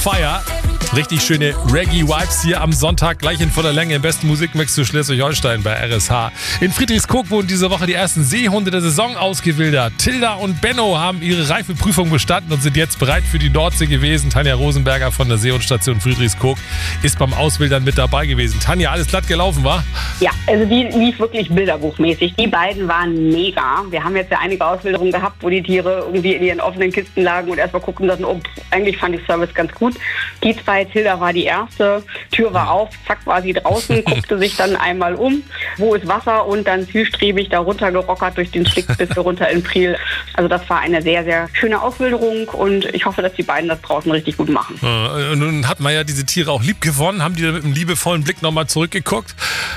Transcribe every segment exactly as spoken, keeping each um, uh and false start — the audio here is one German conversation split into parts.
Fire. Richtig schöne Reggae-Vibes hier am Sonntag, gleich in voller Länge im besten Musikmix zu Schleswig-Holstein bei R S H. In Friedrichskoog wurden diese Woche die ersten Seehunde der Saison ausgewildert. Tilda und Benno haben ihre Reifeprüfung bestanden und sind jetzt bereit für die Nordsee gewesen. Tanja Rosenberger von der Seehundstation Friedrichskoog ist beim Auswildern mit dabei gewesen. Tanja, alles glatt gelaufen, war? Ja, also die lief wirklich bilderbuchmäßig. Die beiden waren mega. Wir haben jetzt ja einige Auswilderungen gehabt, wo die Tiere irgendwie in ihren offenen Kisten lagen und erstmal gucken und sagten, oh, eigentlich fand ich Service ganz gut. Die zwei, Tilda war die erste, Tür war auf, zack war sie draußen, guckte sich dann einmal um, wo ist Wasser und dann zielstrebig da runtergerockert durch den Schlick bis runter in Priel. Also das war eine sehr, sehr schöne Auswilderung und ich hoffe, dass die beiden das draußen richtig gut machen. Ja, nun hat man ja diese Tiere auch lieb gewonnen. Haben die da mit einem liebevollen Blick nochmal zurückgeguckt?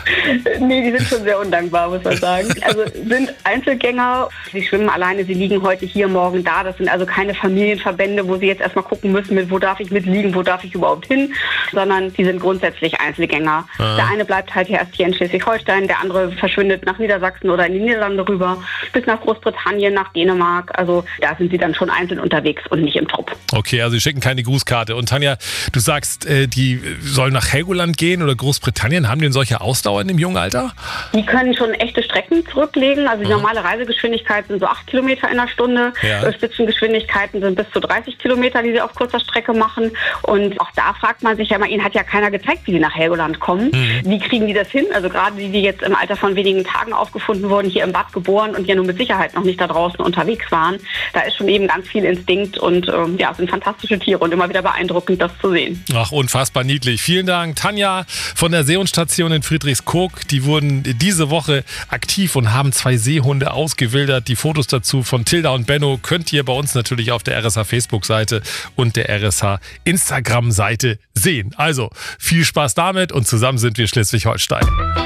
Nee, die sind schon sehr undankbar, muss man sagen. Also sind Einzelgänger, sie schwimmen alleine, sie liegen heute hier, morgen da. Das sind also keine Familienverbände, wo sie jetzt erstmal gucken müssen, mit wo darf ich mitliegen, wo darf ich überhaupt hin, sondern die sind grundsätzlich Einzelgänger. Ah. Der eine bleibt halt hier erst hier in Schleswig-Holstein, der andere verschwindet nach Niedersachsen oder in die Niederlande rüber, bis nach Großbritannien, nach Dänemark. Also da sind sie dann schon einzeln unterwegs und nicht im Trupp. Okay, also sie schicken keine Grußkarte. Und Tanja, du sagst, äh, die sollen nach Helgoland gehen oder Großbritannien. Haben die denn solche Ausdauer in dem jungen Alter? Die können schon echte Strecken zurücklegen. Also die mhm. normale Reisegeschwindigkeit sind so acht Kilometer in der Stunde. Ja. Spitzengeschwindigkeiten sind bis zu dreißig Kilometer, die sie auf kurzer Strecke machen. Und auch da fragt man sich ja immer, ihnen hat ja keiner gezeigt, wie sie nach Helgoland kommen. Mhm. Wie kriegen die das hin? Also gerade die, die jetzt im Alter von wenigen Tagen aufgefunden wurden, hier im Bad geboren und ja nur mit Sicherheit noch nicht da draußen unterwegs waren. Da ist schon eben ganz viel Instinkt und ähm, ja, es sind fantastische Tiere und immer wieder beeindruckend, das zu sehen. Ach, unfassbar niedlich. Vielen Dank, Tanja von der Seehundstation in Friedrichskoog. Die wurden diese Woche aktiv und haben zwei Seehunde ausgewildert. Die Fotos dazu von Tilda und Benno könnt ihr bei uns natürlich auf der R S H Facebook-Seite und der R S H Instagram-Seite sehen. Also viel Spaß damit und zusammen sind wir Schleswig-Holstein.